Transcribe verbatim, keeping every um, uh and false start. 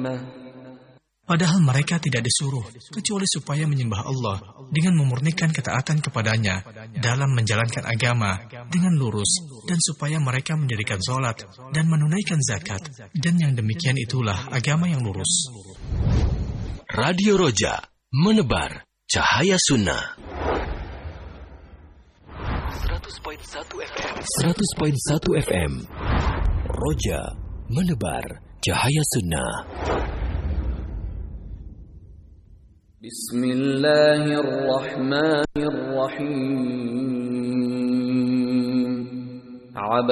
Padahal mereka tidak disuruh kecuali supaya menyembah Allah dengan memurnikan ketaatan kepadanya dalam menjalankan agama dengan lurus dan supaya mereka mendirikan sholat dan menunaikan zakat, dan yang demikian itulah agama yang lurus. Radio Roja, menebar cahaya sunnah. seratus koma satu F M Roja, menebar cahaya sunnah. Bismillahirrahmanirrahim.